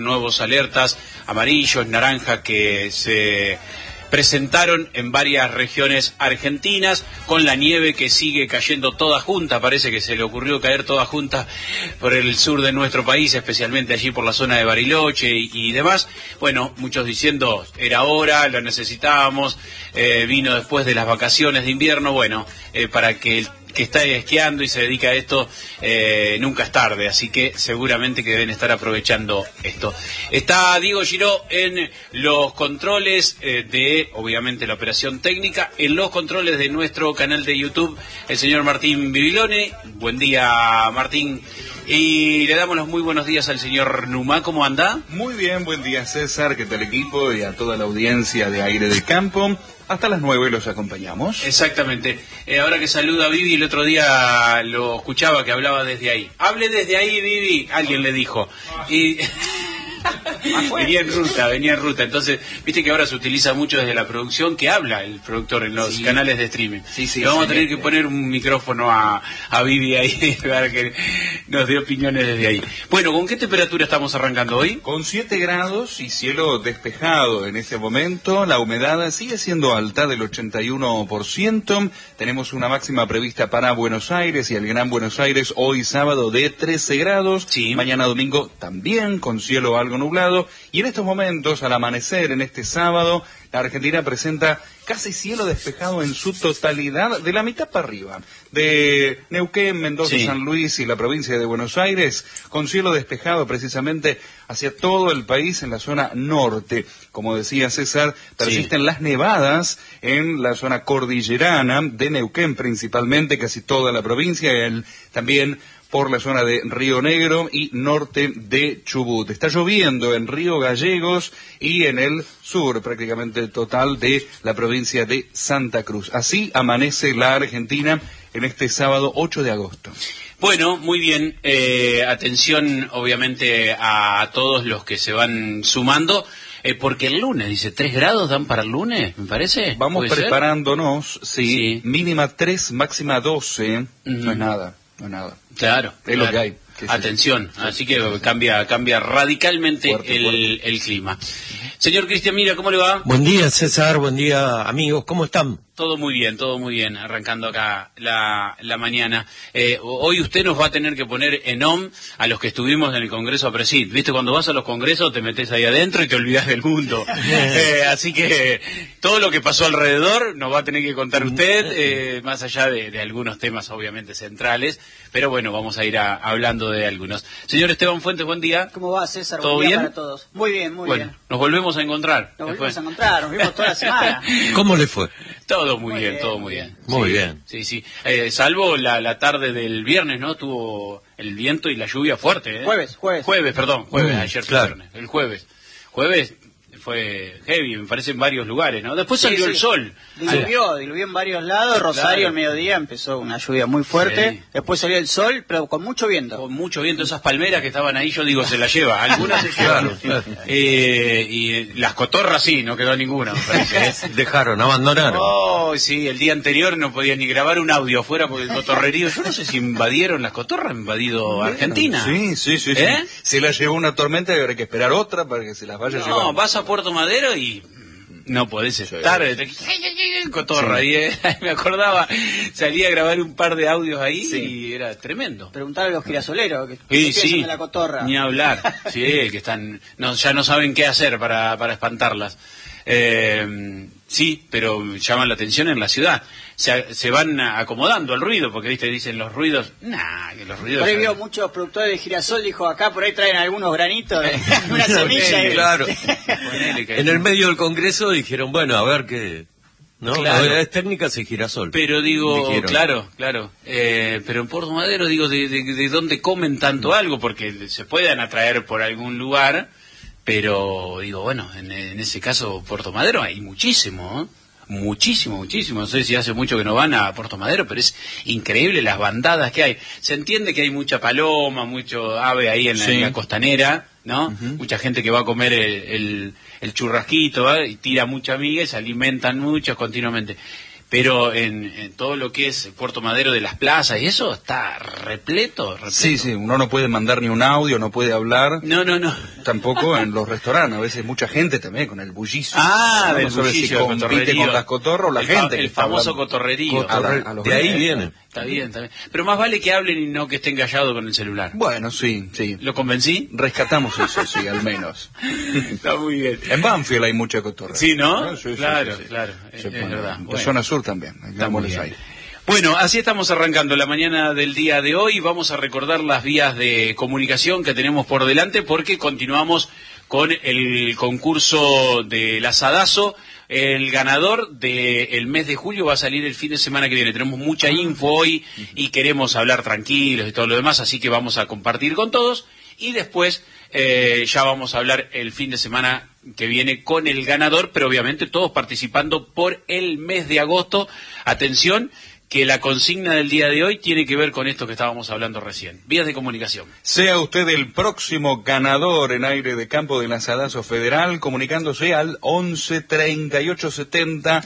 Nuevos alertas amarillos, naranja que se presentaron en varias regiones argentinas, con la nieve que sigue cayendo toda junta. Parece que se le ocurrió caer toda junta por el sur de nuestro país, especialmente allí por la zona de Bariloche y demás. Bueno, muchos diciendo era hora, lo necesitábamos, vino después de las vacaciones de invierno. Bueno, para que el que está esquiando y se dedica a esto, nunca es tarde, así que seguramente que deben estar aprovechando esto. Está Diego Giró en los controles de, obviamente, la operación técnica, en los controles de nuestro canal de YouTube, el señor Martín Bibilone. Buen día, Martín. Y le damos los muy buenos días al señor Numa. ¿Cómo anda? Muy bien, buen día, César, ¿qué tal equipo? Y a toda la audiencia de Aire de Campo. Hasta las 9 los acompañamos. Exactamente. Ahora que saluda a Vivi, el otro día lo escuchaba que hablaba desde ahí. Hable desde ahí, Vivi, alguien le dijo. Y venía en ruta. Entonces, viste que ahora se utiliza mucho desde la producción que habla el productor en los canales de streaming. Le vamos a tener que poner un micrófono a Vivi ahí para que nos dé opiniones desde ahí. Bueno, ¿con qué temperatura estamos arrancando hoy? Con 7 grados y cielo despejado en este momento. La humedad sigue siendo alta, del 81%. Tenemos una máxima prevista para Buenos Aires y el Gran Buenos Aires hoy sábado de 13 grados. Sí. Mañana domingo también con cielo algo nublado. Y en estos momentos, al amanecer en este sábado, la Argentina presenta casi cielo despejado en su totalidad, de la mitad para arriba. De Neuquén, Mendoza, sí, San Luis y la provincia de Buenos Aires, con cielo despejado precisamente hacia todo el país en la zona norte. Como decía César, persisten las nevadas en la zona cordillerana de Neuquén principalmente, casi toda la provincia, también por la zona de Río Negro y norte de Chubut. Está lloviendo en Río Gallegos y en el sur prácticamente total de la provincia de Santa Cruz. Así amanece la Argentina en este sábado 8 de agosto. Bueno, muy bien. Atención, obviamente, a todos los que se van sumando. Porque el lunes, dice, 3 grados dan para el lunes, me parece. Vamos preparándonos, sí. Mínima 3, máxima 12. No es nada. No es nada. Claro. Es lo que hay. Atención, así que cambia radicalmente el clima. Señor Cristian Mira, ¿cómo le va? Buen día, César, buen día, amigos, ¿cómo están? Todo muy bien, arrancando acá la mañana. Hoy usted nos va a tener que poner en OM a los que estuvimos en el Congreso a Presid. ¿Viste? Cuando vas a los congresos te metes ahí adentro y te olvidas del mundo. Así que todo lo que pasó alrededor nos va a tener que contar usted, más allá de algunos temas obviamente centrales. Pero bueno, vamos a ir hablando de algunos. Señor Esteban Fuentes, buen día. ¿Cómo va, César? ¿Todo buen día bien? Para todos. Muy bien, muy bien. Nos volvemos a encontrar. Nos vimos toda la semana. ¿Cómo le fue? Todo muy bien, todo muy bien. Muy bien. Sí. Salvo la tarde del viernes, ¿no? Tuvo el viento y la lluvia fuerte, ¿eh? Jueves. Jueves, ayer fue viernes. El jueves fue heavy, me parece, en varios lugares, ¿no? Después salió el sol. Diluyó en varios lados. Rosario al mediodía empezó una lluvia muy fuerte. Sí. Después salió el sol, pero con mucho viento. Con mucho viento, esas palmeras que estaban ahí, yo digo, se las lleva. Algunas se llevaron. Y las cotorras sí, no quedó ninguna, me parece. Abandonaron. Oh, sí, el día anterior no podía ni grabar un audio afuera porque el cotorrerío. Yo no sé si invadieron las cotorras, invadido Argentina. Sí. Se la llevó una tormenta y habrá que esperar otra para que se las vaya llevando. No, vas a Puerto Madero y no podés estar. Cotorra. Sí. Y me acordaba, salí a grabar un par de audios ahí y era tremendo. Preguntar a los girasoleros que sí, de la cotorra. Ni hablar. Sí, que están, ya no saben qué hacer para espantarlas. Sí, pero llaman la atención en la ciudad. Se van acomodando al ruido, porque ¿viste? Dicen los ruidos. Que los ruidos. Por ahí vio muchos productores de girasol, dijo acá, por ahí traen algunos granitos, una semilla. Claro. En el medio del Congreso dijeron, bueno, a ver qué. ¿No? Claro. Novedades técnicas y girasol. Pero digo, claro. Pero en Puerto Madero, digo, ¿de dónde comen tanto algo? Porque se pueden atraer por algún lugar. Pero digo, bueno, en ese caso Puerto Madero hay muchísimo, muchísimo. No sé si hace mucho que no van a Puerto Madero, pero es increíble las bandadas que hay. Se entiende que hay mucha paloma, mucho ave ahí en la costanera, ¿no? Mucha gente que va a comer el churrasquito, y tira mucha miga y se alimentan mucho continuamente. pero en todo lo que es Puerto Madero de las plazas y eso está repleto. Sí, uno no puede mandar ni un audio, no puede hablar. No. Tampoco en los restaurantes, a veces mucha gente también con el bullicio. Ah, del no solo bullicio, si compite con las cotorras o la gente. El famoso cotorrerío. De ahí viene. Está bien. Pero más vale que hablen y no que estén callados con el celular. Bueno, sí. ¿Lo convencí? Rescatamos eso, sí, al menos. Está muy bien. En Banfield hay mucha cotorra. Sí, ¿no? Sí, claro. Es verdad. En zona sur también. Está muy bien. Bueno, así estamos arrancando la mañana del día de hoy. Vamos a recordar las vías de comunicación que tenemos por delante porque continuamos con el concurso del asadazo. El ganador del mes de julio va a salir el fin de semana que viene. Tenemos mucha info hoy y queremos hablar tranquilos y todo lo demás, así que vamos a compartir con todos. Y después ya vamos a hablar el fin de semana que viene con el ganador, pero obviamente todos participando por el mes de agosto. Atención, que la consigna del día de hoy tiene que ver con esto que estábamos hablando recién. Vías de comunicación. Sea usted el próximo ganador en aire de campo del asadazo federal, comunicándose al 11 38 70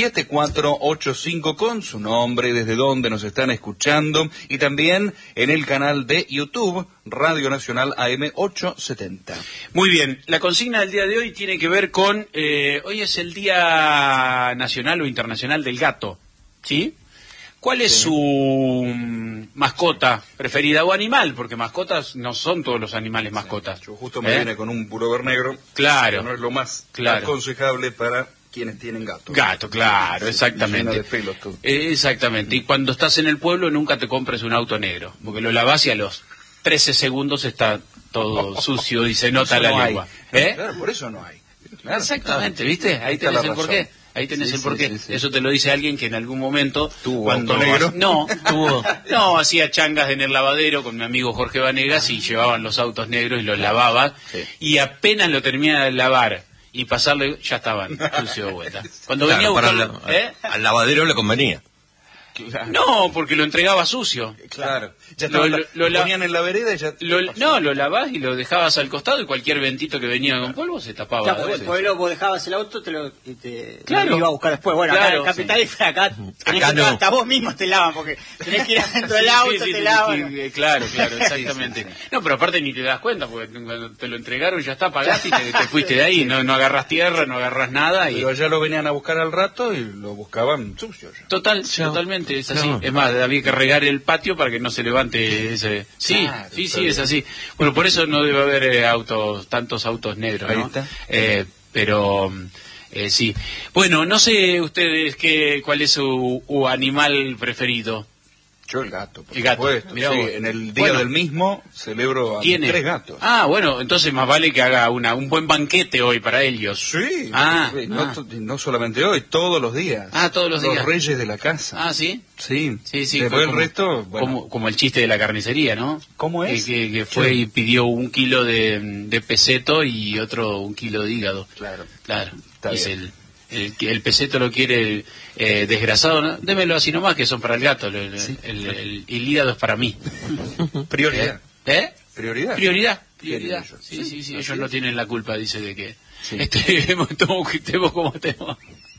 7485 con su nombre, desde donde nos están escuchando, y también en el canal de YouTube Radio Nacional AM 870. Muy bien, la consigna del día de hoy tiene que ver con, hoy es el Día Nacional o Internacional del Gato, ¿sí? ¿Cuál es su mascota preferida o animal? Porque mascotas no son todos los animales mascotas. Yo justo me vine con un pullover negro. Claro. Que no es lo más aconsejable para quienes tienen gato. Gato, claro, exactamente. Llena de pelos todo. Exactamente. Y cuando estás en el pueblo nunca te compres un auto negro, porque lo lavas y a los 13 segundos está todo sucio y se nota la lengua. Claro, por eso no hay. Claro, exactamente, ¿viste? Ahí tenés el porqué. Ahí tenés el porqué. Sí. Eso te lo dice alguien que en algún momento tuvo cuando auto negro. No, hacía changas en el lavadero con mi amigo Jorge Vanegas y llevaban los autos negros y los lavaba y apenas lo terminaba de lavar y pasarle ya estaban sucio de vuelta. Cuando venía a buscarlo, al lavadero le convenía. Claro. No, porque lo entregaba sucio. Claro. Ya lo ponían en la vereda y ya... lo lavás y lo dejabas al costado y cualquier ventito que venía con polvo se tapaba. Claro, porque el pueblo vos dejabas el auto lo claro. iba a buscar después. Bueno, claro, acá en Capital y acá no. Hasta vos mismo te lavan porque tenés que ir adentro del auto, te lavan. Claro, exactamente. No, pero aparte ni te das cuenta porque cuando te lo entregaron ya está, pagaste y te fuiste de ahí. No agarras tierra, no agarras nada. Pero ya lo venían a buscar al rato y lo buscaban sucio ya. Totalmente. Es así. No. Es más, había que regar el patio para que no se levante ese... Sí, claro, sí, es así. Bueno, por eso no debe haber tantos autos negros, ¿no? Pero sí. Bueno, no sé ustedes cuál es su animal preferido. Yo el gato, por supuesto. Mirá vos. En el día del mismo celebro a 3 gatos. Ah, bueno, entonces más vale que haga un buen banquete hoy para ellos. Sí, no solamente hoy, todos los días. Ah, todos los días. Los reyes de la casa. Ah, ¿sí? Sí. Después el resto, bueno. Como el chiste de la carnicería, ¿no? ¿Cómo es? Que fue y pidió 1 kilo de peseto y otro 1 kilo de hígado. Claro. Dice el peseto lo quiere desgrasado, ¿no? Démelo así nomás, que son para el gato. El hígado es para mí. Prioridad. Prioridad. Sí. Ellos no tienen la culpa, dice, de que estemos como estemos.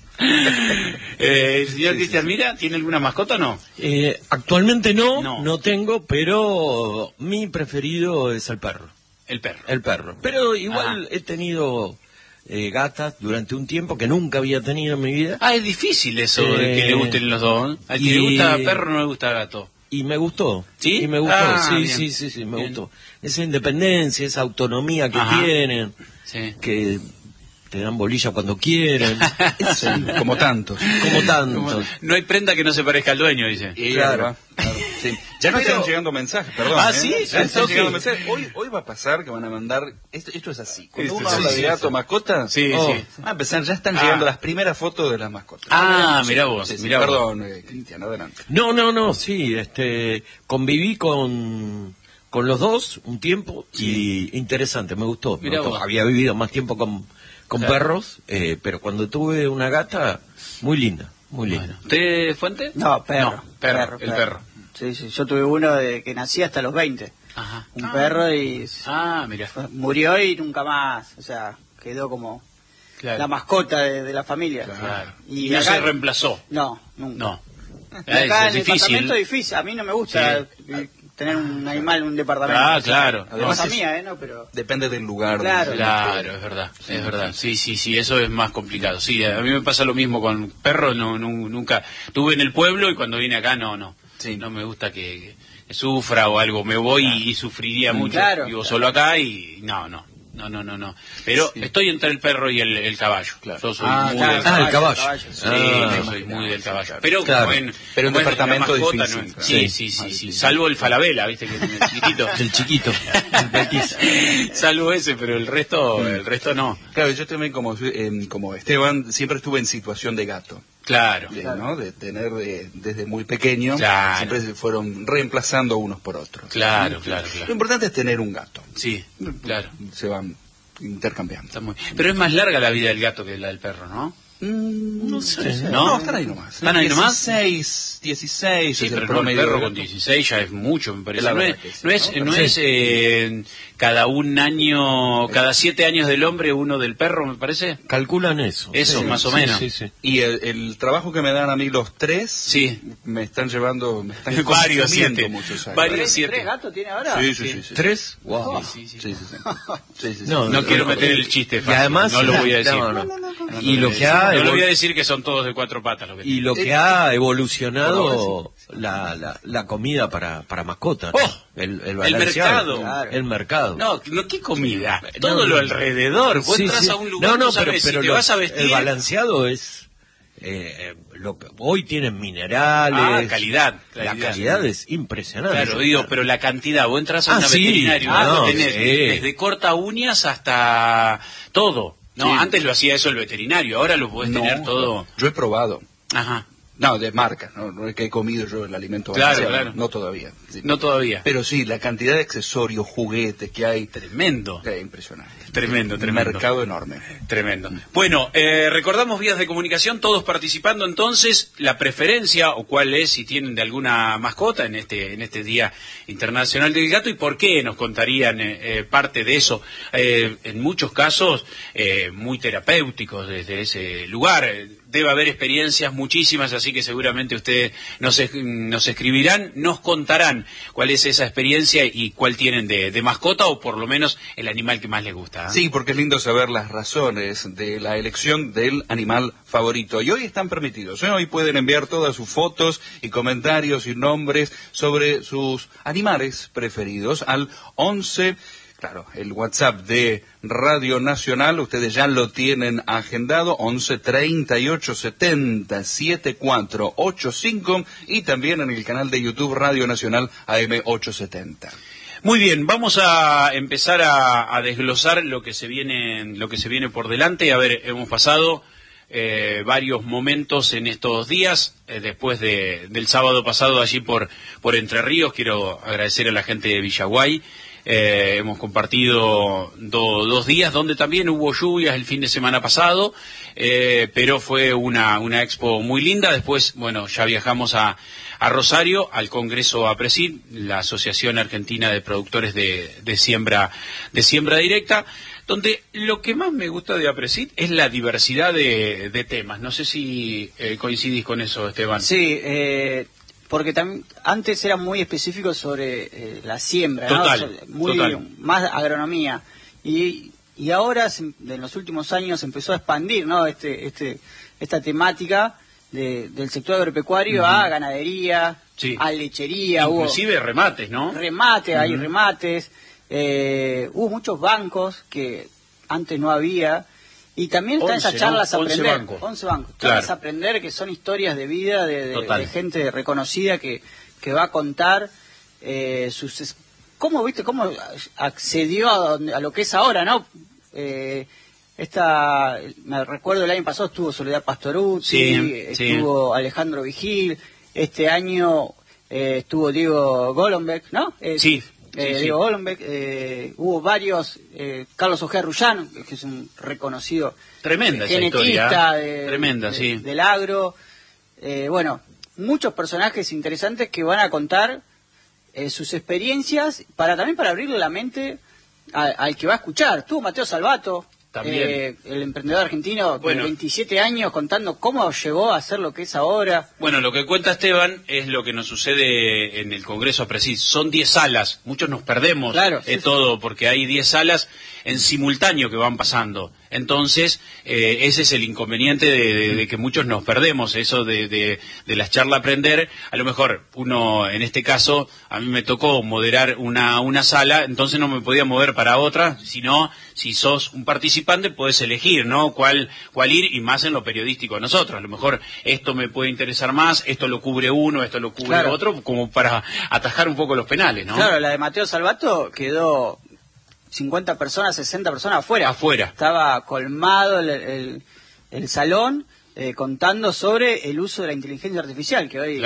Señor Cristian, mira, ¿tiene alguna mascota o no? Actualmente no tengo, pero mi preferido es el perro. El perro. Pero igual he tenido... gatas durante un tiempo que nunca había tenido en mi vida. Ah, es difícil eso de que le gusten los dos. Al que le gusta perro no le gusta gato. Y me gustó. ¿Sí? Y me gustó, sí, me bien. gustó. Esa independencia, esa autonomía que tienen, que te dan bolilla cuando quieren. Como tantos. No hay prenda que no se parezca al dueño, dice. Claro. Sí. Ya nos están llegando mensajes, perdón. ¿Sí? Ya están llegando mensajes. Hoy va a pasar que van a mandar... Esto es así. Cuando uno habla de gato, mascota... Sí. Va a empezar, ya están llegando las primeras fotos de las mascotas. Mirá vos. Perdón, Cristian, adelante. No, sí, conviví con los dos un tiempo y interesante, me gustó. Había vivido más tiempo con perros, pero cuando tuve una gata, muy linda. Bueno. ¿Usted, Fuente? No, perro. El perro. Sí, yo tuve uno de que nací hasta los 20. Ajá. Un perro y... Mirá. Murió y nunca más, o sea, quedó como... la mascota de la familia. Claro. Y no acá, se reemplazó. No, nunca. No. Y acá en el difícil. departamento es difícil. A mí no me gusta tener un animal en un departamento. Ah, claro. Además cosa mía, ¿no? Pero... Depende del lugar. Claro, claro, es verdad, es verdad. Sí, eso es más complicado. Sí, a mí me pasa lo mismo con perros, nunca tuve en el pueblo y cuando vine acá no me gusta que sufra o algo, me voy y sufriría mucho. Claro, Vivo solo acá y no. Pero estoy entre el perro y el caballo. Claro. Yo soy muy del caballo. El caballo. Yo soy muy del caballo. Pero pero un departamento mascota, difícil. Sí. Salvo el Falabella, viste que es chiquitito. El chiquito. Salvo ese, pero el resto no. Claro, yo también como Esteban siempre estuve en situación de gato. Claro. ¿No? De tener desde muy pequeño, siempre se fueron reemplazando unos por otros. Claro. Lo importante es tener un gato. Sí, claro. Se van intercambiando. Pero es más larga la vida del gato que la del perro, ¿no? No sé. ¿No? Están ahí nomás. ¿Están ahí nomás? 16 Sí, es pero el no, el promedio. perro con 16 ya es mucho, me parece. No Sí. es cada un año, cada 7 años del hombre, uno del perro, me parece. Calculan eso. Eso, más o menos. Sí. Y el trabajo que me dan a mí los tres, me están llevando, me están varios consumiendo 7. muchos años. Varios ¿Tres 7. gatos tiene ahora? Sí. ¿3? Wow. Sí. No quiero meter el chiste y fácil, además, no lo voy a decir. Y lo que ha no lo voy a decir que son todos de 4 patas. lo que ha evolucionado la comida para mascotas. El balanceado. mercado. El mercado. No, ¿qué comida? Todo lo alrededor. Vos entras a un lugar, sabes pero si te vas a vestir. El balanceado es... lo que hoy tienen minerales. Calidad. La calidad es impresionante. Claro, pero la cantidad, vos entras a una veterinaria, tenés desde corta uñas hasta todo. No, antes lo hacía eso el veterinario, ahora lo podés tener todo. Yo he probado. Ajá. No, de marca, no es que he comido yo el alimento Claro. no todavía. Sí. No todavía. Pero sí, la cantidad de accesorios, juguetes que hay. Tremendo. Es impresionante. Tremendo. Un mercado enorme. Tremendo. Bueno, recordamos vías de comunicación, todos participando entonces, la preferencia o cuál es si tienen de alguna mascota en este Día Internacional del Gato y por qué nos contarían parte de eso. En muchos casos muy terapéuticos desde ese lugar. Debe haber experiencias muchísimas, así que seguramente ustedes nos escribirán, nos contarán cuál es esa experiencia y cuál tienen de mascota o por lo menos el animal que más les gusta. Sí, porque es lindo saber las razones de la elección del animal favorito. Y hoy están permitidos, Hoy pueden enviar todas sus fotos y comentarios y nombres sobre sus animales preferidos al 11... Claro, el WhatsApp de Radio Nacional, ustedes ya lo tienen agendado, 11 38 70 74 85 y también en el canal de YouTube Radio Nacional AM 870. Muy bien, vamos a empezar a desglosar lo que se viene por delante. A ver, hemos pasado varios momentos en estos días, después del sábado pasado allí por Entre Ríos. Quiero agradecer a la gente de Villaguay. Hemos compartido 2 días donde también hubo lluvias el fin de semana pasado, pero fue una expo muy linda. Después, bueno, ya viajamos a Rosario, al Congreso APRESID, la Asociación Argentina de Productores de Siembra Directa, donde lo que más me gusta de APRESID es la diversidad de temas. No sé si coincidís con eso, Esteban. Sí, porque también antes era muy específico sobre la siembra, total. Más agronomía, y ahora en los últimos años empezó a expandir, ¿no? Esta temática del sector agropecuario a ganadería, a lechería, inclusive remates, ¿no? Hay remates, hubo muchos bancos que antes no había. Y también están esas charlas a aprender. 11 bancos. Charlas a aprender, que son historias de vida de gente reconocida que va a contar cómo accedió a lo que es ahora, ¿no? Me recuerdo el año pasado estuvo Soledad Pastorucci, estuvo Alejandro Vigil, este año estuvo Diego Golombek, ¿no? Diego Golombek, hubo varios, Carlos Ojea Rullán, que es un reconocido genetista del agro, bueno, muchos personajes interesantes que van a contar sus experiencias también para abrirle la mente al que va a escuchar. Estuvo Mateo Salvato, También. El emprendedor argentino, bueno, 27 años, contando cómo llegó a ser lo que es ahora. Bueno, lo que cuenta Esteban es lo que nos sucede en el Congreso APRESID. Son 10 salas, muchos nos perdemos todo, porque hay 10 salas en simultáneo que van pasando. Entonces, ese es el inconveniente de que muchos nos perdemos, eso de las charlas aprender. A lo mejor uno, en este caso, a mí me tocó moderar una sala, entonces no me podía mover para otra, sino si sos un participante podés elegir, ¿no? Cuál ir, y más en lo periodístico a nosotros. A lo mejor esto me puede interesar más, esto lo cubre uno, esto lo cubre otro, como para atajar un poco los penales, ¿no? Claro, la de Mateo Salvato quedó 50 personas, 60 personas afuera. Estaba colmado el salón contando sobre el uso de la inteligencia artificial, que hoy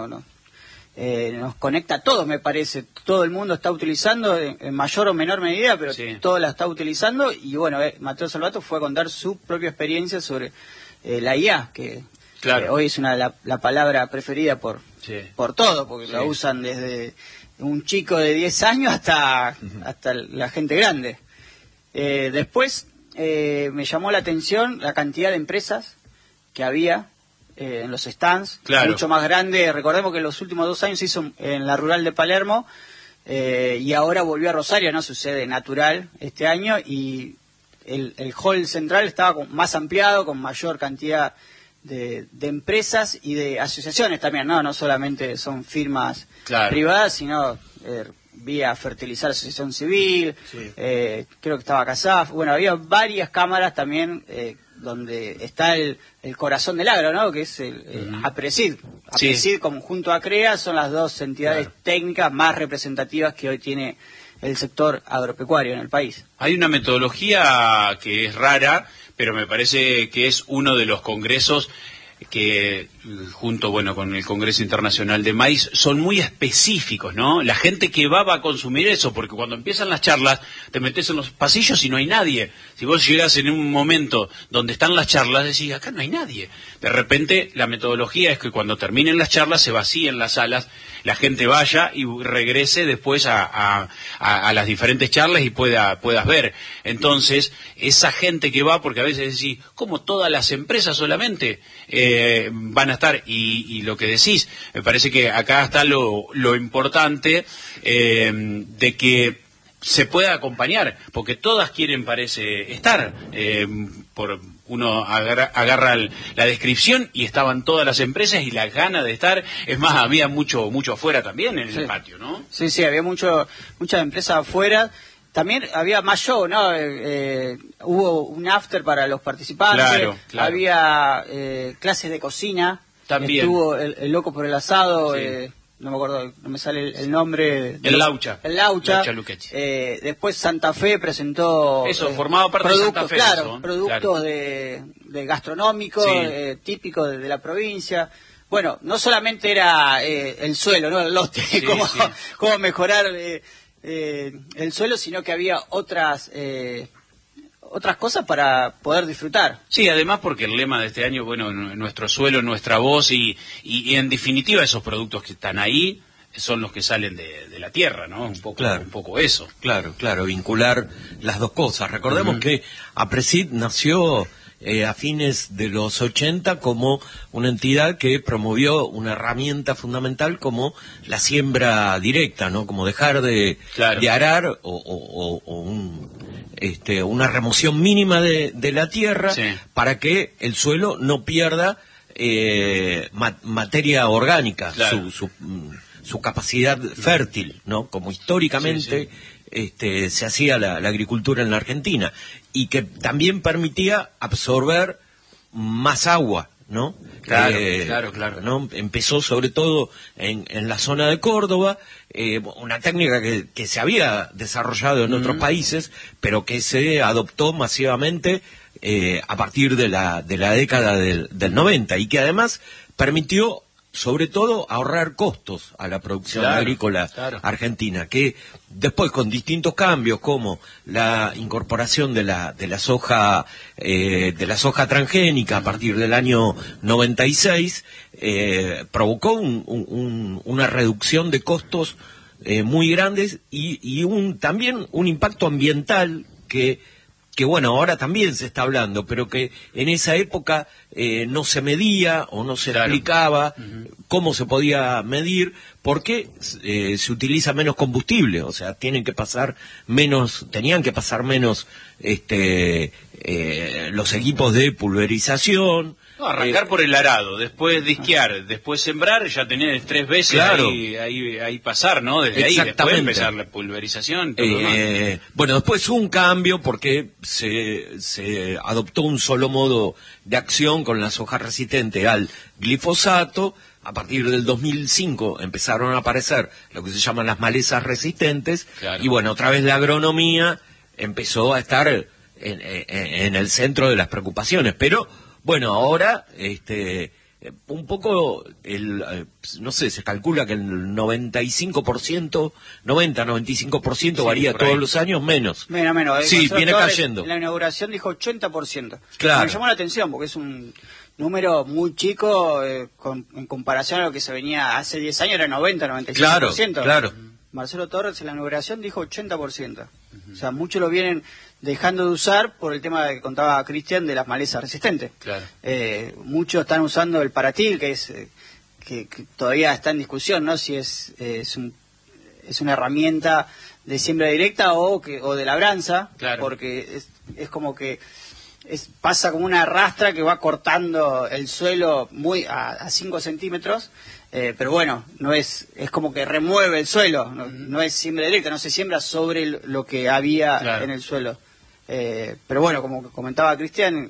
nos conecta a todos, me parece. Todo el mundo está utilizando en mayor o menor medida, pero todo la está utilizando. Y bueno, Mateo Salvato fue a contar su propia experiencia sobre la IA, que hoy es la palabra preferida por todo, porque la usan desde un chico de 10 años hasta la gente grande. Después me llamó la atención la cantidad de empresas que había en los stands, mucho más grande. Recordemos que en los últimos 2 años se hizo en la rural de Palermo, y ahora volvió a Rosario, no sucede natural este año, y el hall central estaba más ampliado, con mayor cantidad de empresas y de asociaciones también, no solamente son firmas privadas, sino vía Fertilizar Asociación Civil, creo que estaba CASAF, bueno, había varias cámaras también, donde está el corazón del agro, ¿no? Que es el APRESID. APRESID junto a CREA son las dos entidades técnicas más representativas que hoy tiene el sector agropecuario en el país. Hay una metodología que es rara, pero me parece que es uno de los congresos que, junto con el Congreso Internacional de Maíz, son muy específicos, ¿no? La gente que va a consumir eso, porque cuando empiezan las charlas, te metes en los pasillos y no hay nadie. Si vos llegás en un momento donde están las charlas, decís, acá no hay nadie. De repente, la metodología es que cuando terminen las charlas, se vacíen las salas, la gente vaya y regrese después a las diferentes charlas y puedas ver. Entonces, esa gente que va, porque a veces decís, ¿cómo todas las empresas solamente van a estar? Y lo que decís, me parece que acá está lo importante, de que se pueda acompañar, porque todas quieren, parece, estar. Uno agarra la descripción y estaban todas las empresas y las ganas de estar. Es más, había mucho afuera también en el patio, ¿no? Sí, había muchas empresas afuera. También había más show, ¿no? Hubo un after para los participantes. Claro. Había clases de cocina. También. Estuvo el loco por el asado. No me acuerdo, no me sale el nombre. El Laucha. Después Santa Fe presentó... Eso, formaba parte de Santa Fe. Productos de gastronómicos, típicos de la provincia. Bueno, no solamente era el suelo, ¿no? El lote, cómo mejorar el suelo, sino que había otras cosas para poder disfrutar. Sí, además porque el lema de este año, nuestro suelo, nuestra voz, y en definitiva esos productos que están ahí son los que salen de la tierra, ¿no? Un poco eso. Claro, vincular las dos cosas. Recordemos que APRESID nació a fines de los 80 como una entidad que promovió una herramienta fundamental como la siembra directa, ¿no? Como dejar de arar una remoción mínima de la tierra para que el suelo no pierda materia orgánica, su capacidad fértil, ¿no? Como históricamente se hacía la agricultura en la Argentina, y que también permitía absorber más agua, ¿no? Claro. ¿no? Empezó sobre todo en la zona de Córdoba, una técnica que se había desarrollado en otros países, pero que se adoptó masivamente a partir de la década del 90, y que además permitió sobre todo ahorrar costos a la producción agrícola argentina, que después, con distintos cambios como la incorporación de la soja transgénica a partir del año 96, provocó una reducción de costos muy grandes, y también un impacto ambiental que que bueno, ahora también se está hablando, pero que en esa época no se medía o no se explicaba cómo se podía medir, porque se utiliza menos combustible, o sea, tenían que pasar menos los equipos de pulverización. No, arrancar por el arado, después disquear, después sembrar, ya tenés 3 veces ahí pasar, ¿no? Desde ahí después empezar la pulverización. Bueno, después hubo un cambio porque se adoptó un solo modo de acción con la soja resistente al glifosato. A partir del 2005 empezaron a aparecer lo que se llaman las malezas resistentes, y bueno, otra vez la agronomía empezó a estar en el centro de las preocupaciones, pero bueno, ahora un poco no sé, se calcula que el 90-95% varía todos los años, menos. Menos. Sí, viene cayendo. En la inauguración dijo 80%. Claro. Me llamó la atención porque es un número muy chico en comparación a lo que se venía hace 10 años, era 90-95%. Claro. Marcelo Torres en la inauguración dijo 80%. O sea, muchos lo vienen dejando de usar por el tema que contaba Cristian de las malezas resistentes. Claro. Muchos están usando el paratil, que es que todavía está en discusión, ¿no? Si es una herramienta de siembra directa o de labranza, porque es como que pasa como una rastra que va cortando el suelo a 5 centímetros, pero bueno, es como que remueve el suelo, no es siembra directa, no se siembra sobre lo que había en el suelo. Pero bueno, como comentaba Cristian,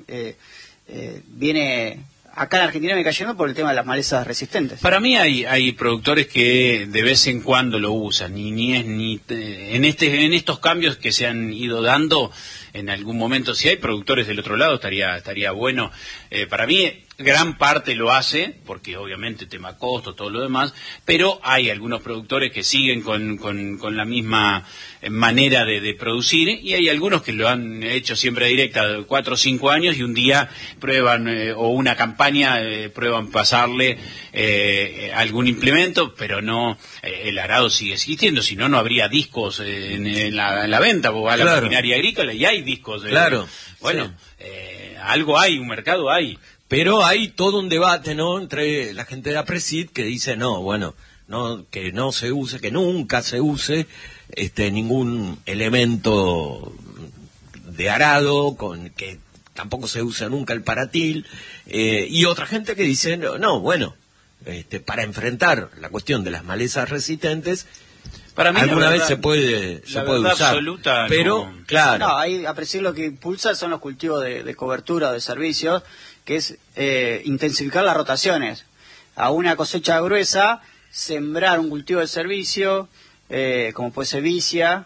viene acá en Argentina me cayendo por el tema de las malezas resistentes. Para mí hay productores que de vez en cuando lo usan, en estos cambios que se han ido dando en algún momento. Si hay productores del otro lado estaría bueno. Para mí gran parte lo hace, porque obviamente tema costo, todo lo demás, pero hay algunos productores que siguen con la misma manera de producir, y hay algunos que lo han hecho siempre directa de 4 o 5 años, y un día prueban, o una campaña, prueban pasarle algún implemento, pero no, el arado sigue existiendo, si no, no habría discos en la venta, porque va a la maquinaria agrícola y hay discos. Bueno, algo hay, un mercado hay. Pero hay todo un debate, ¿no?, entre la gente de APRESID que dice, que no se use, que nunca se use ningún elemento de arado, que tampoco se usa nunca el paratil, y otra gente que dice, para enfrentar la cuestión de las malezas resistentes, para mí alguna vez se puede usar, absoluta, pero no. Claro. No, ahí APRESID lo que impulsa son los cultivos de cobertura o de servicios, que es intensificar las rotaciones. A una cosecha gruesa, sembrar un cultivo de servicio, como puede ser vicia,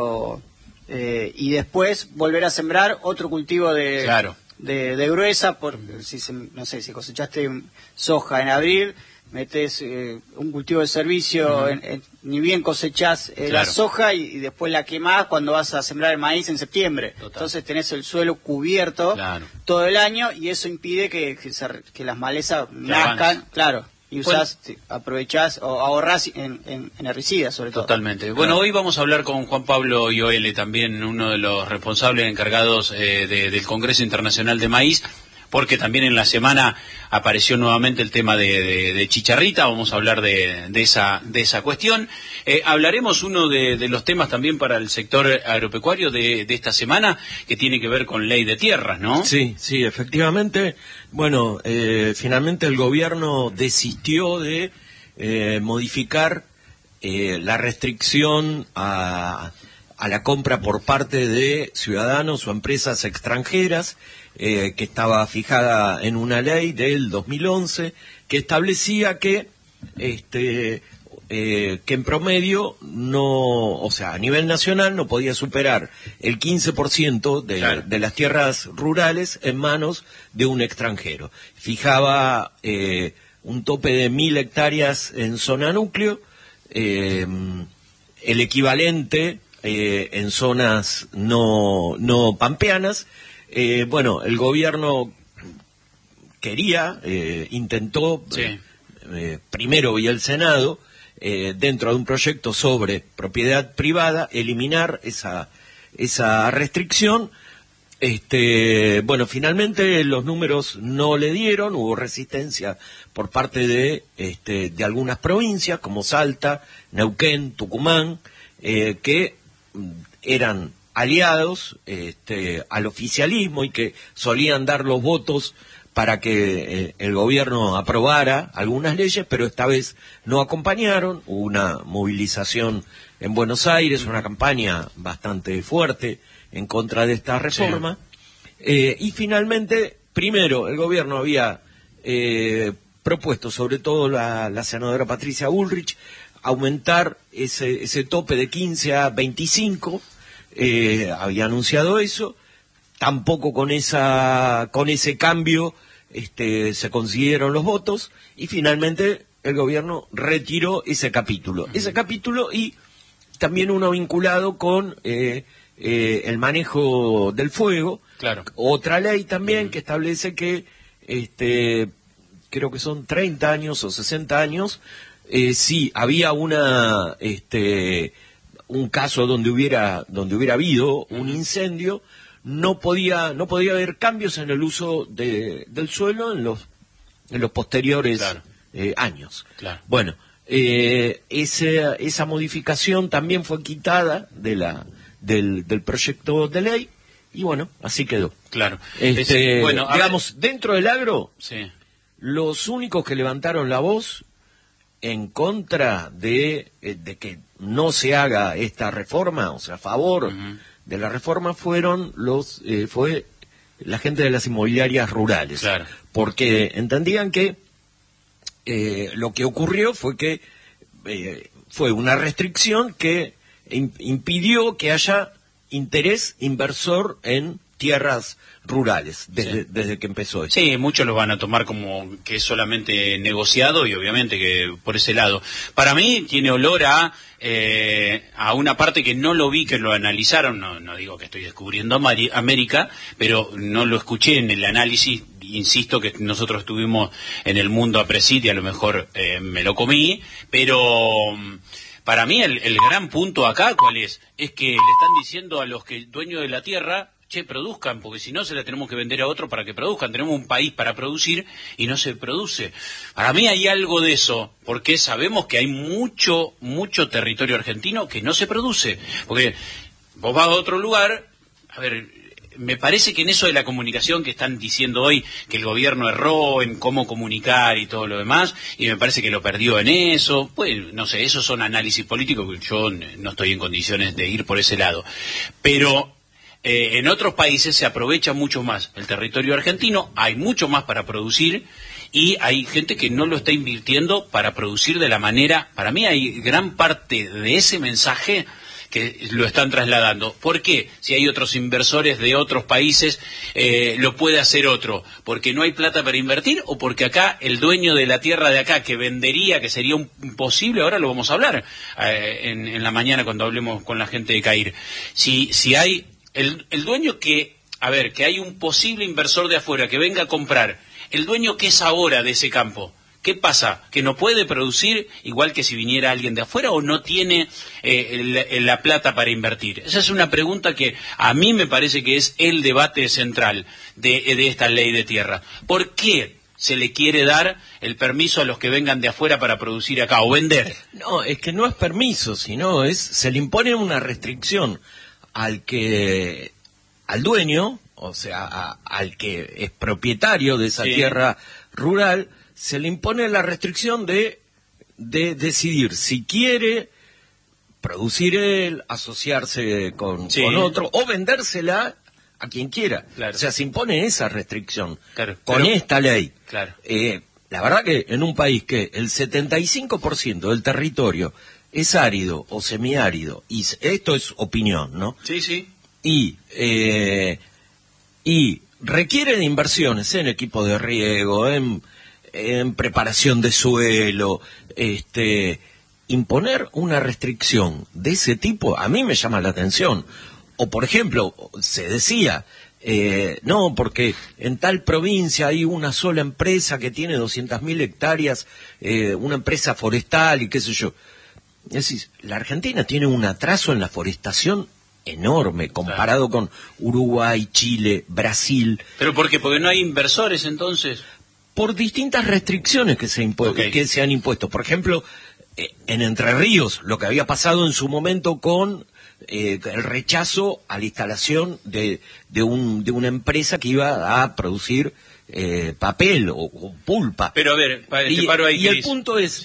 y después volver a sembrar otro cultivo de gruesa, si cosechaste soja en abril, metes un cultivo de servicio, ni bien cosechás la soja y después la quemás cuando vas a sembrar el maíz en septiembre. Total. Entonces tenés el suelo cubierto todo el año, y eso impide que las malezas nazcan, y aprovechás o ahorrás en herbicidas, sobre todo. Totalmente. Bueno, hoy vamos a hablar con Juan Pablo Ioele, también uno de los responsables encargados del Congreso Internacional de Maíz, porque también en la semana apareció nuevamente el tema de chicharrita. Vamos a hablar de esa cuestión. Hablaremos uno de los temas también para el sector agropecuario de esta semana, que tiene que ver con ley de tierras, ¿no? Sí, efectivamente. Bueno, finalmente el gobierno desistió de modificar la restricción a la compra por parte de ciudadanos o empresas extranjeras, que estaba fijada en una ley del 2011 que establecía que en promedio a nivel nacional no podía superar el 15% de las tierras rurales en manos de un extranjero. Fijaba un tope de 1.000 hectáreas en zona núcleo, el equivalente en zonas no pampeanas. El gobierno intentó, primero vía el Senado, dentro de un proyecto sobre propiedad privada, eliminar esa restricción. Bueno, finalmente los números no le dieron, hubo resistencia por parte de algunas provincias como Salta, Neuquén, Tucumán, que eran aliados al oficialismo y que solían dar los votos para que el gobierno aprobara algunas leyes, pero esta vez no acompañaron. Hubo una movilización en Buenos Aires, una campaña bastante fuerte en contra de esta reforma. Sí. Y finalmente, primero, el gobierno había propuesto, sobre todo la senadora Patricia Bullrich, aumentar ese tope de 15 a 25, había anunciado eso. Tampoco con ese cambio se consiguieron los votos, y finalmente el gobierno retiró ese capítulo. Ese capítulo y también uno vinculado con el manejo del fuego. Claro. Otra ley también que establece que creo que son 30 años o 60 años, si había un caso donde hubiera habido un incendio, no podía haber cambios en el uso del suelo en los posteriores años. Claro. Bueno, esa modificación también fue quitada del proyecto de ley, y bueno, así quedó. Claro. Bueno, digamos, dentro del agro, sí, los únicos que levantaron la voz en contra de que no se haga esta reforma, o sea, a favor de la reforma, fue la gente de las inmobiliarias rurales. Claro. Porque entendían que lo que ocurrió fue que fue una restricción que impidió que haya interés inversor en tierras rurales desde que empezó esto. Sí, muchos lo van a tomar como que es solamente negociado, y obviamente que por ese lado. Para mí tiene olor a una parte que no lo vi, que lo analizaron. No digo que estoy descubriendo América, pero no lo escuché en el análisis. Insisto que nosotros estuvimos en el mundo Apresit y a lo mejor me lo comí, pero para mí el gran punto acá, ¿cuál es? Es que le están diciendo a los dueños de la tierra: che, produzcan, porque si no se la tenemos que vender a otro para que produzcan. Tenemos un país para producir y no se produce. Para mí hay algo de eso, porque sabemos que hay mucho territorio argentino que no se produce. Porque vos vas a otro lugar, a ver, me parece que en eso de la comunicación que están diciendo hoy, que el gobierno erró en cómo comunicar y todo lo demás, y me parece que lo perdió en eso, pues no sé, esos son análisis políticos, que yo no estoy en condiciones de ir por ese lado. Pero en otros países se aprovecha mucho más el territorio argentino, hay mucho más para producir, y hay gente que no lo está invirtiendo para producir de la manera. Para mí hay gran parte de ese mensaje que lo están trasladando. ¿Por qué? Si hay otros inversores de otros países, lo puede hacer otro. ¿Porque no hay plata para invertir, o porque acá el dueño de la tierra de acá que vendería, que sería imposible? Ahora lo vamos a hablar en la mañana cuando hablemos con la gente de CAIR. Si hay el dueño que hay un posible inversor de afuera que venga a comprar, el dueño que es ahora de ese campo, ¿qué pasa? ¿Que no puede producir igual que si viniera alguien de afuera, o no tiene la plata para invertir? Esa es una pregunta que a mí me parece que es el debate central de esta ley de tierra. ¿Por qué se le quiere dar el permiso a los que vengan de afuera para producir acá o vender? No, es que no es permiso, sino se le impone una restricción al dueño, o sea, al que es propietario de esa tierra rural. Se le impone la restricción de decidir si quiere producir él, asociarse con otro, o vendérsela a quien quiera. Claro. O sea, se impone esa restricción con esta ley. Claro. La verdad que en un país que el 75% del territorio es árido o semiárido, y esto es opinión, ¿no? Sí. Y requiere de inversiones en equipo de riego, en preparación de suelo, imponer una restricción de ese tipo a mí me llama la atención. O por ejemplo, se decía, no, porque en tal provincia hay una sola empresa que tiene 200.000 hectáreas, una empresa forestal y qué sé yo. Es decir, la Argentina tiene un atraso en la forestación enorme comparado con Uruguay, Chile, Brasil. ¿Pero por qué? ¿Porque no hay inversores entonces? Por distintas restricciones que se han impuesto. Por ejemplo, en Entre Ríos, lo que había pasado en su momento con el rechazo a la instalación de una empresa que iba a producir papel o pulpa. Pero a ver, te paro ahí, y el punto es,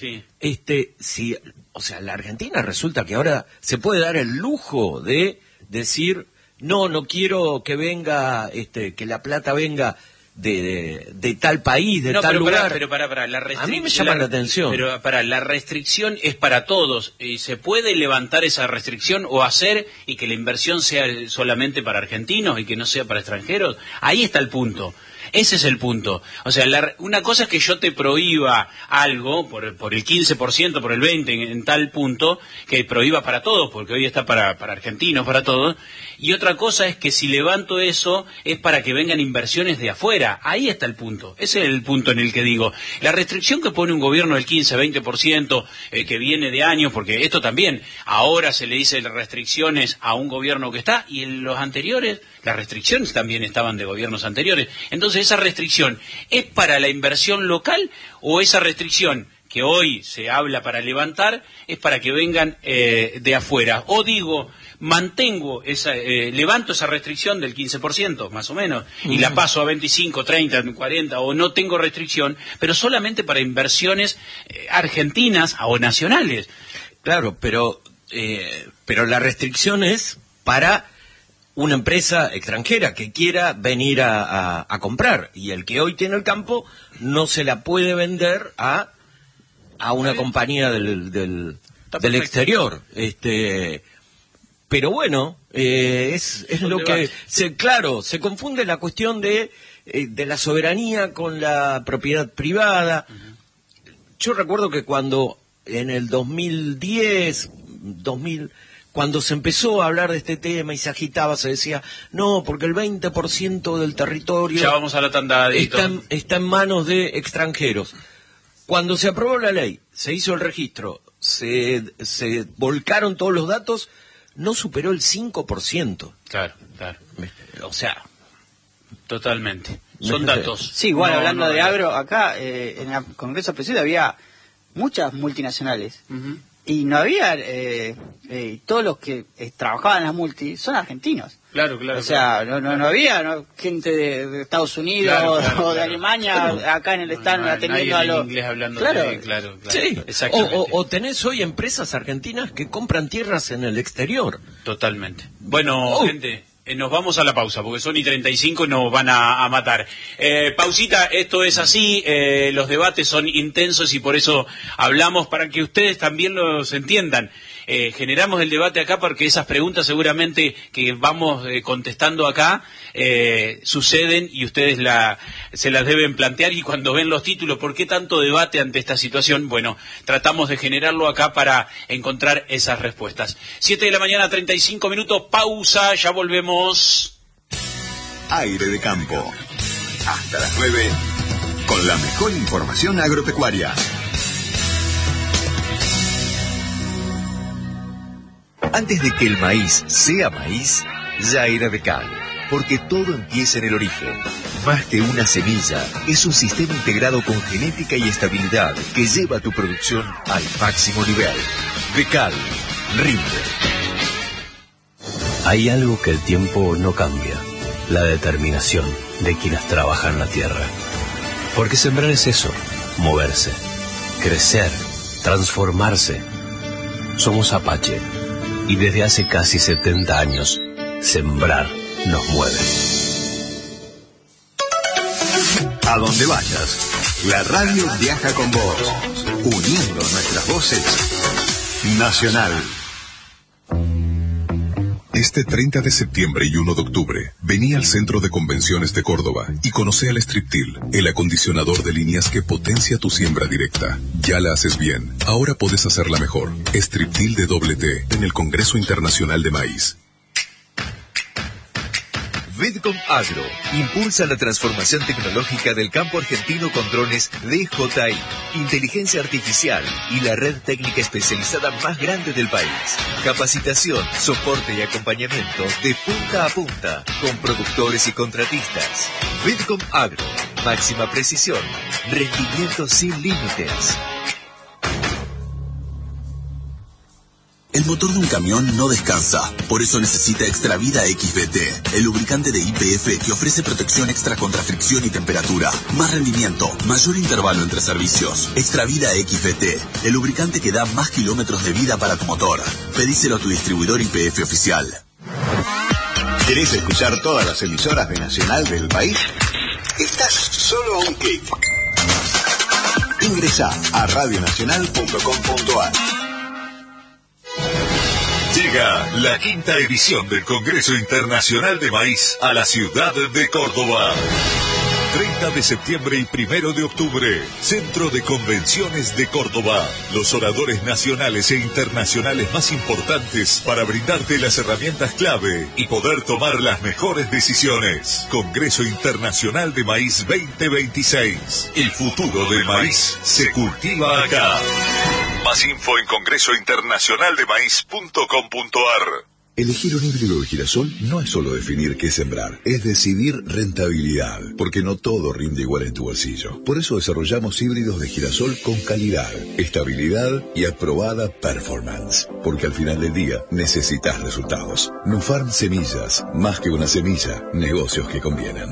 la Argentina resulta que ahora se puede dar el lujo de decir, no quiero que venga, que la plata venga de tal país, de tal lugar. Pero para, la restricción. A mí me llama la atención. Pero la restricción es para todos. ¿Se puede levantar esa restricción o hacer y que la inversión sea solamente para argentinos y que no sea para extranjeros? Ahí está el punto. Ese es el punto. O sea, una cosa es que yo te prohíba algo por el 15%, por el 20% en tal punto, que prohíba para todos, porque hoy está para argentinos, para todos. Y otra cosa es que si levanto eso es para que vengan inversiones de afuera. Ahí está el punto. Ese es el punto en el que digo. La restricción que pone un gobierno del 15-20%, que viene de años, porque esto también, ahora se le dice restricciones a un gobierno que está, y en los anteriores, las restricciones también estaban de gobiernos anteriores. Entonces, ¿esa restricción es para la inversión local o esa restricción que hoy se habla para levantar es para que vengan de afuera? O digo, levanto esa restricción del 15%, más o menos, y la paso a 25, 30, 40, o no tengo restricción, pero solamente para inversiones argentinas o nacionales. Claro, pero la restricción es para una empresa extranjera que quiera venir a comprar, y el que hoy tiene el campo no se la puede vender a una compañía del exterior. Pero bueno, es lo que se confunde la cuestión de la soberanía con la propiedad privada. Yo recuerdo que cuando en el 2010, cuando se empezó a hablar de este tema y se agitaba, se decía, no, porque el 20% del territorio ya vamos a la tanda está en manos de extranjeros. Cuando se aprobó la ley, se hizo el registro, se volcaron todos los datos, no superó el 5%. Claro. O sea, totalmente. Son datos. Sí, igual hablando de agro, acá en el Congreso Presidencial había muchas multinacionales. Y no había, todos los que trabajaban en las multi son argentinos. Claro. O sea, no había gente de Estados Unidos o de Alemania acá en el estado atendiendo a los... inglés hablando. Claro. Sí, o tenés hoy empresas argentinas que compran tierras en el exterior. Totalmente. Bueno, gente... Nos vamos a la pausa, porque son y 35 y nos van a matar. Pausita, esto es así, los debates son intensos y por eso hablamos para que ustedes también los entiendan. Generamos el debate acá porque esas preguntas seguramente que vamos contestando acá suceden y ustedes se las deben plantear, y cuando ven los títulos, ¿por qué tanto debate ante esta situación? Bueno, tratamos de generarlo acá para encontrar esas respuestas. 7:35 a.m, pausa, ya volvemos. Aire de campo. Hasta las 9, con la mejor información agropecuaria. Antes de que el maíz sea maíz, ya era Becal, porque todo empieza en el origen. Más que una semilla, es un sistema integrado con genética y estabilidad que lleva tu producción al máximo nivel. Becal, rinde. Hay algo que el tiempo no cambia: la determinación de quienes trabajan la tierra. Porque sembrar es eso: moverse, crecer, transformarse. Somos Apache. Y desde hace casi 70 años, sembrar nos mueve. A donde vayas, la radio viaja con vos, uniendo nuestras voces. Nacional. Este 30 de septiembre y 1 de octubre, vení al Centro de Convenciones de Córdoba y conoce al Striptil, el acondicionador de líneas que potencia tu siembra directa. Ya la haces bien, ahora podés hacerla mejor. Striptil de T en el Congreso Internacional de Maíz. Vidcom Agro impulsa la transformación tecnológica del campo argentino con drones DJI, inteligencia artificial y la red técnica especializada más grande del país. Capacitación, soporte y acompañamiento de punta a punta con productores y contratistas. Vidcom Agro, máxima precisión, rendimiento sin límites. El motor de un camión no descansa, por eso necesita Extravida XBT, el lubricante de YPF que ofrece protección extra contra fricción y temperatura, más rendimiento, mayor intervalo entre servicios. Extravida XBT, el lubricante que da más kilómetros de vida para tu motor. Pedíselo a tu distribuidor YPF oficial. ¿Querés escuchar todas las emisoras de Nacional del país? Estás solo a un clic. Ingresá a radionacional.com.ar. Llega la 5ª edición del Congreso Internacional de Maíz a la ciudad de Córdoba. 30 de septiembre y 1 de octubre, Centro de Convenciones de Córdoba. Los oradores nacionales e internacionales más importantes para brindarte las herramientas clave y poder tomar las mejores decisiones. Congreso Internacional de Maíz 2026. El futuro del maíz se cultiva acá. Más info en congresointernacionaldemaíz.com.ar. Elegir un híbrido de girasol no es solo definir qué sembrar, es decidir rentabilidad, porque no todo rinde igual en tu bolsillo. Por eso desarrollamos híbridos de girasol con calidad, estabilidad y aprobada performance, porque al final del día necesitas resultados. Nufarm Semillas, más que una semilla, negocios que convienen.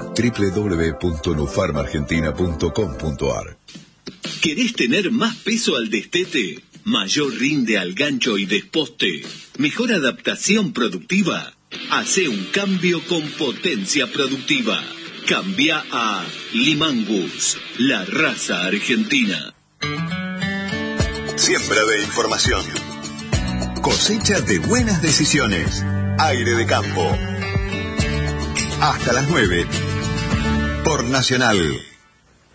www.nufarmargentina.com.ar. ¿Querés tener más peso al destete? ¿Mayor rinde al gancho y desposte? ¿Mejor adaptación productiva? Hace un cambio con potencia productiva. Cambia a Limangus, la raza argentina. Siembra de información. Cosecha de buenas decisiones. Aire de campo. Hasta las 9. Por Nacional.